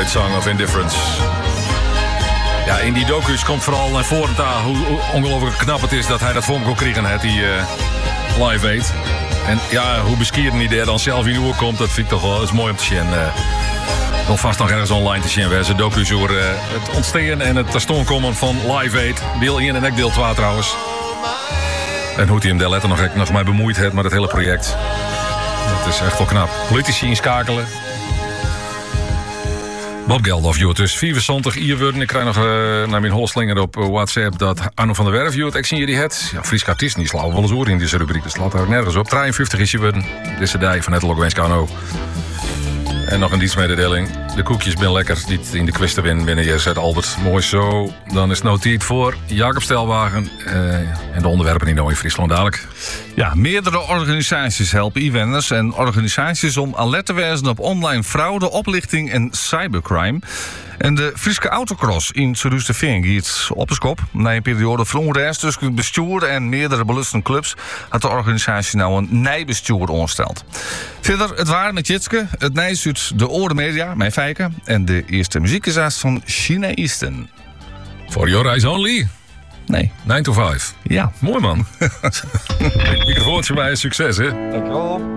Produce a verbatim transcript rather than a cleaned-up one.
met Song of Indifference. Ja, in die docu's komt vooral naar voren daar hoe, hoe ongelooflijk knap het is dat hij dat voor me kon krijgen, hè, die uh, Live Aid. En ja, hoe beskieren die er dan zelf in uur komt, dat vind ik toch wel is mooi om te zien. Uh, nog vast nog ergens online te zien. We hebben docu's over uh, het ontstaan en het terstoon komen van Live Aid. Deel één en ook deel twee trouwens. En hoe hij hem daar letter nog, nog mee bemoeid heeft met het hele project. Dat is echt wel knap. Politici inschakelen. Bob Geldof, joh, dus vierenzontig uur worden. Ik krijg nog uh, naar mijn holslinger op WhatsApp dat Arno van der Werf, joh, ik zie jullie het. Ja, Frieske artiesten, die slaan wel eens oor in deze rubriek. Dat slaat daar nergens op. drieënvijftig is je worden. Dit is de dag van het Logwensk Arno. En nog een dienstmededeling. De koekjes ben lekker. Niet in de kwisten winnen binnen je zet Albert. Mooi zo. Dan is het nou tijd voor Jacob Stelwagen. Uh, en de onderwerpen in Noord-Friesland dadelijk. Ja, meerdere organisaties helpen e-wenders en organisaties om alert te wezen op online fraude, oplichting en cybercrime. En de Frieske Autocross in Soerusterveen gaat op de kop. Na een periode van onrust tussen het bestuur en meerdere belustende clubs had de organisatie nou een nijbestuur ongesteld. Verder het waar met Jitske, het nijs uit de Oren Media, mijn Fijken. En de eerste muziek is haast van China Easton. For your eyes only? Nee. nine to five. Ja. Mooi man. Microfoontje bij succes, hè? Dankjewel.